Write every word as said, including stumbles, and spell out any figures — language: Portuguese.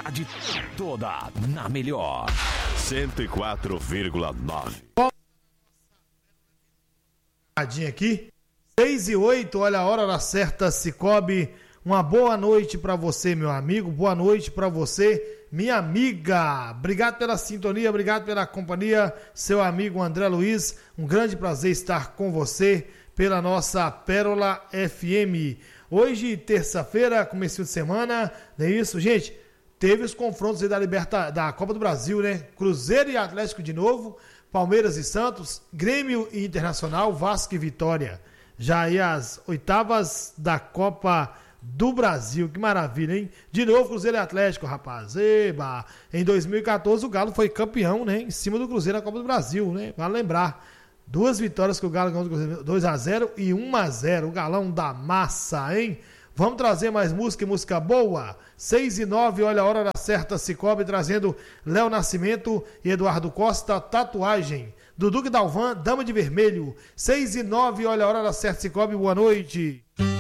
tarde toda na melhor. cento e quatro vírgula nove. Aqui, seis e oito, olha a hora certa, Cicobi. Uma boa noite para você, meu amigo. Boa noite para você, minha amiga. Obrigado pela sintonia, obrigado pela companhia. Seu amigo André Luiz, um grande prazer estar com você pela nossa Pérola F M. Hoje, terça-feira, comecinho de semana, não é isso? Gente, teve os confrontos aí da, Liberta, da Copa do Brasil, né? Cruzeiro e Atlético de novo, Palmeiras e Santos, Grêmio e Internacional, Vasco e Vitória. Já aí as oitavas da Copa do Brasil, que maravilha, hein? De novo Cruzeiro e Atlético, rapaz. Eba! Em dois mil e catorze o Galo foi campeão, né? Em cima do Cruzeiro na Copa do Brasil, né? Vale lembrar. Duas vitórias que o Galo ganhou do Cruzeiro, dois a zero e um a zero. O Galão da massa, hein? Vamos trazer mais música e música boa? seis e nove, olha a hora certa, Cicobi, trazendo Léo Nascimento e Eduardo Costa, Tatuagem. Dudu Dalvan, Dama de Vermelho. seis e nove, olha a hora certa, Cicobi, boa noite.